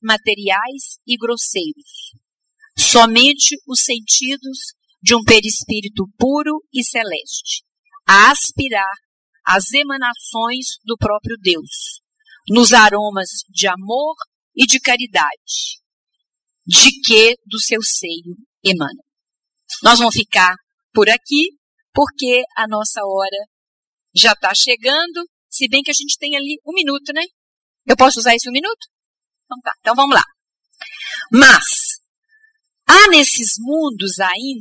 materiais e grosseiros. Somente os sentidos de um perispírito puro e celeste, a aspirar às emanações do próprio Deus, nos aromas de amor e de caridade, de que do seu seio emana. Nós vamos ficar por aqui, porque a nossa hora já está chegando, se bem que a gente tem ali 1 minuto, né? Eu posso usar esse 1 minuto? Então tá, então vamos lá. Mas, há nesses mundos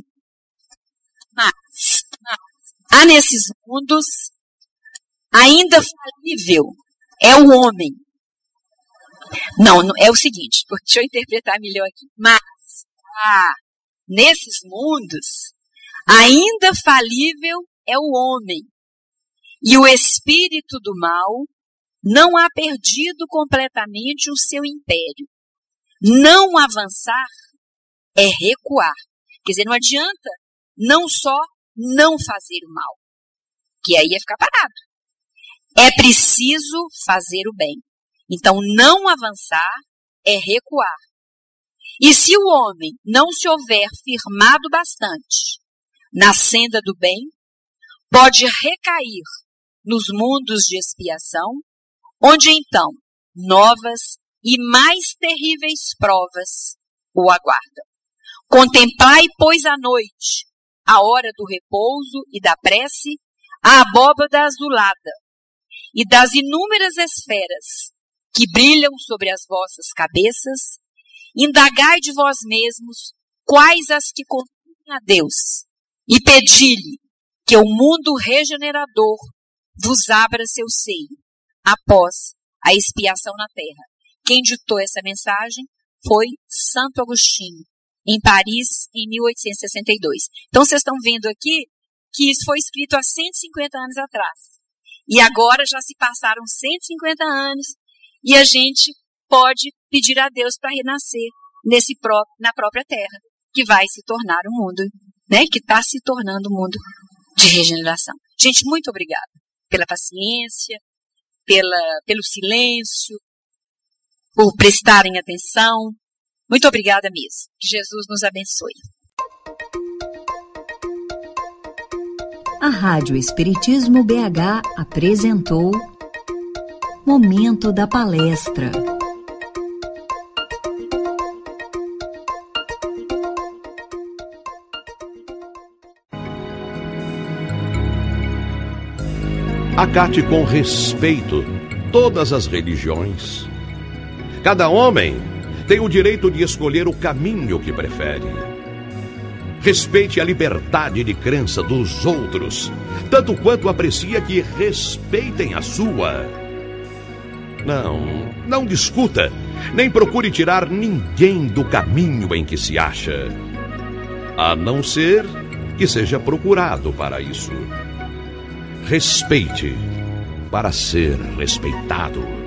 ainda falível é o homem. Não, é o seguinte, deixa eu interpretar melhor aqui. Mas, nesses mundos, ainda falível é o homem. E o espírito do mal não ha perdido completamente o seu império. Não avançar é recuar. Quer dizer, não adianta não só não fazer o mal, que aí é ficar parado. É preciso fazer o bem. Então, não avançar é recuar. E se o homem não se houver firmado bastante na senda do bem, pode recair nos mundos de expiação, onde então novas e mais terríveis provas o aguardam. Contemplai, pois, à noite, a hora do repouso e da prece, a abóbada azulada e das inúmeras esferas que brilham sobre as vossas cabeças, indagai de vós mesmos quais as que conduzem a Deus e pedi-lhe que o mundo regenerador vos abra seu seio após a expiação na terra. Quem ditou essa mensagem foi Santo Agostinho, em Paris, em 1862. Então, vocês estão vendo aqui que isso foi escrito há 150 anos atrás. E agora já se passaram 150 anos e a gente pode pedir a Deus para renascer na própria terra, que vai se tornar um mundo, né, que está se tornando um mundo de regeneração. Gente, muito obrigada pela paciência, pelo silêncio, por prestarem atenção. Muito obrigada mesmo. Que Jesus nos abençoe. A Rádio Espiritismo BH apresentou Momento da Palestra. Acate com respeito todas as religiões. Cada homem tem o direito de escolher o caminho que prefere. Respeite a liberdade de crença dos outros, tanto quanto aprecia que respeitem a sua. Não discuta, nem procure tirar ninguém do caminho em que se acha, a não ser que seja procurado para isso. Respeite para ser respeitado.